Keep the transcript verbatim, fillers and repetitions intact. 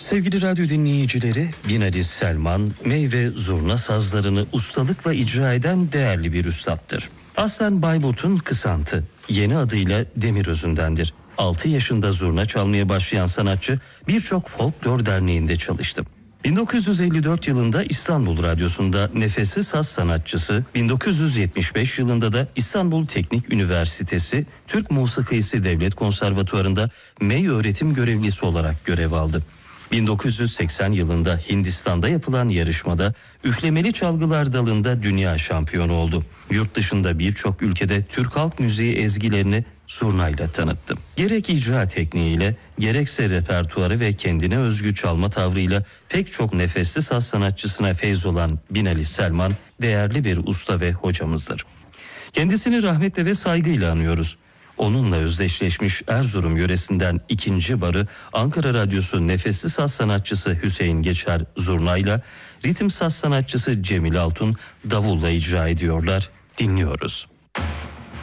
Sevgili radyo dinleyicileri, Binali Selman, mey ve zurna sazlarını ustalıkla icra eden değerli bir üstattır. Aslen Bayburt'un Kısantı, yeni adıyla Demirözü'ndendir. altı yaşında zurna çalmaya başlayan sanatçı birçok folklor derneğinde çalıştı. bin dokuz yüz elli dört yılında İstanbul Radyosu'nda nefesli saz sanatçısı, bin dokuz yüz yetmiş beş yılında da İstanbul Teknik Üniversitesi Türk Musikisi Devlet Konservatuvarı'nda mey öğretim görevlisi olarak görev aldı. bin dokuz yüz seksen yılında Hindistan'da yapılan yarışmada üflemeli çalgılar dalında dünya şampiyonu oldu. Yurt dışında birçok ülkede Türk halk müziği ezgilerini zurnayla tanıttı. Gerek icra tekniğiyle, gerekse repertuarı ve kendine özgü çalma tavrıyla pek çok nefesli saz sanatçısına feyz olan Binali Selman, değerli bir usta ve hocamızdır. Kendisini rahmetle ve saygıyla anıyoruz. Onunla özdeşleşmiş Erzurum yöresinden ikinci barı Ankara Radyosu nefesli saz sanatçısı Hüseyin Geçer zurnayla, ritim saz sanatçısı Cemil Altun davulla icra ediyorlar. Dinliyoruz.